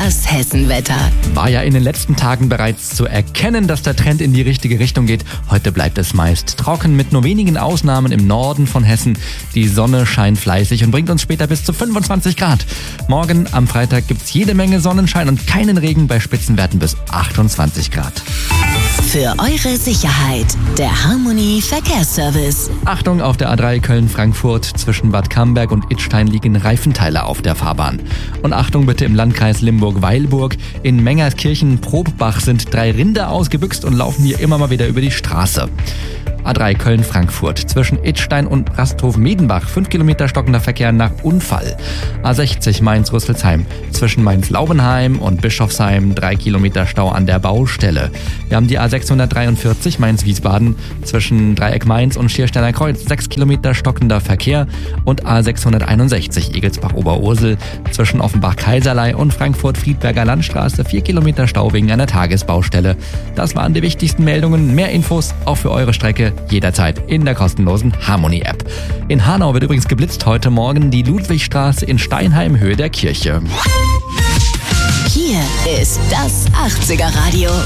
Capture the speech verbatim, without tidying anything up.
Das Hessenwetter. War ja in den letzten Tagen bereits zu erkennen, dass der Trend in die richtige Richtung geht. Heute bleibt es meist trocken mit nur wenigen Ausnahmen im Norden von Hessen. Die Sonne scheint fleißig und bringt uns später bis zu fünfundzwanzig Grad. Morgen am Freitag gibt's jede Menge Sonnenschein und keinen Regen bei Spitzenwerten bis achtundzwanzig Grad. Für eure Sicherheit, der Harmony Verkehrsservice. Achtung, auf der A drei Köln-Frankfurt zwischen Bad Camberg und Idstein liegen Reifenteile auf der Fahrbahn. Und Achtung bitte im Landkreis Limburg-Weilburg. In Mengerskirchen-Probbach sind drei Rinder ausgebüxt und laufen hier immer mal wieder über die Straße. A drei Köln-Frankfurt zwischen Idstein und Rasthof-Medenbach, fünf Kilometer stockender Verkehr nach Unfall. A sechzig Mainz-Rüsselsheim zwischen Mainz-Laubenheim und Bischofsheim, drei Kilometer Stau an der Baustelle. Wir haben die A sechshundertdreiundvierzig Mainz-Wiesbaden zwischen Dreieck Mainz und Schiersteiner Kreuz, sechs Kilometer stockender Verkehr. Und A sechshunderteinundsechzig Egelsbach-Oberursel zwischen Offenbach-Kaiserlei und Frankfurt-Friedberger Landstraße, vier Kilometer Stau wegen einer Tagesbaustelle. Das waren die wichtigsten Meldungen. Mehr Infos auch für eure Strecke jederzeit in der kostenlosen Harmony-App. In Hanau wird übrigens geblitzt heute Morgen die Ludwigstraße in Steinheim, Höhe der Kirche. Hier ist das achtziger Radio.